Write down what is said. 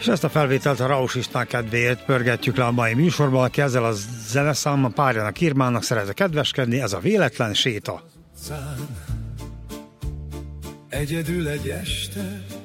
És ezt a felvételt a Raus István kedvéért pörgetjük le a mai műsorban, aki ezzel a zeneszámmal párjának Irmánnak szeretne kedveskedni, ez a Véletlen séta. Egyedül egy este